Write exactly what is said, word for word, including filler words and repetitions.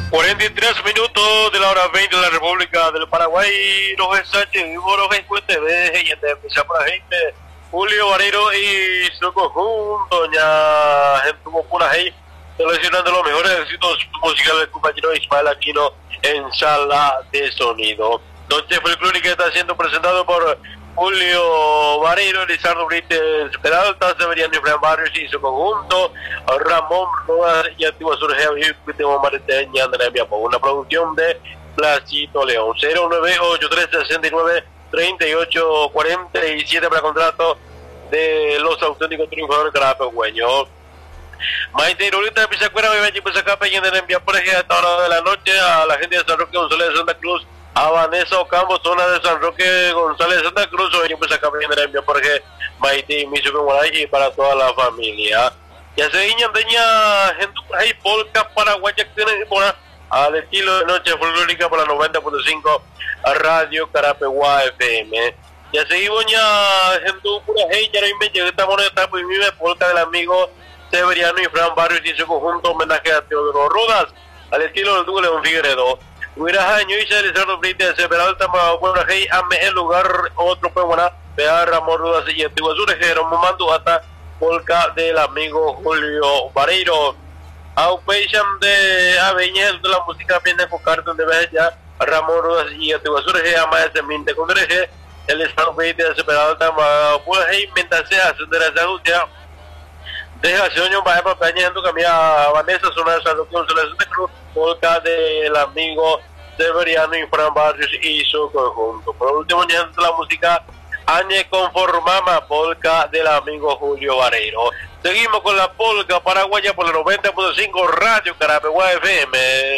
cuarenta y tres minutos de la hora veinte de la República del Paraguay. Roger Sánchez, vivo Roger Cuente, ve, y te empieza por la gente. Julio Barreiro y su conjunto, ya estuvo por ahí, seleccionando los mejores éxitos musicales del compañero Ismael Aquino en sala de sonido. Noche folclórica está siendo presentado por Julio Barreiro, Lizardo Brites Peralta, Severiano y Fran Barrios y su conjunto, Ramón Rodas y Activo Surgeo y Pitemo Mariteña, Andrea Viapo, una producción de Placito León. Cero nueve ocho tres seis nueve treinta y ocho cuarenta y siete para contrato de los auténticos triunfadores carapegüeños. Maite Irulita de Pisacuera, me y Pisacapa y en el envía por ejemplo a esta hora de la noche a la gente de San Roque González de Santa Cruz, a Vanessa Ocampo, zona de San Roque González de Santa Cruz, hoy pues acá me viene envío porque Maite y Miso y para toda la familia. Ya se guiñan deña gente por ahí, polka paraguaya que tienen por al estilo de noche folclórica por la noventa punto cinco a Radio Carapeguá F M. Ya seguimos ya gente por ahí, ya no me llega esta moneda pues mi polka del amigo Severiano y Fran Barrios y su conjunto homenaje a Teodoro Rodas al estilo del Duque León Figueredo. Hubiera año y se realizó los brindes de Peralta, bueno, hey, ame el lugar, otro pues buena, vea Ramón Rudas y Antiguo Surejero, Momando hasta polka del amigo Julio Barreiro. Outpatient de Aveñez de la música viene con cartón de vez ya, Ramón Rudas y Antiguo Surejero, ama ese minte con dereje, el estado brindes de Peralta, pues hey, mientras se hace de la justicia, deja sueño para paña en tu camilla Vanessa, zona de San Roque, de Cruz, polka del amigo Severiano y Fran Barrios y su conjunto. Por último, ya la música Añe Conformama, polka del amigo Julio Barreiro. Seguimos con la polka paraguaya por el noventa punto cinco Radio Carapeguá F M.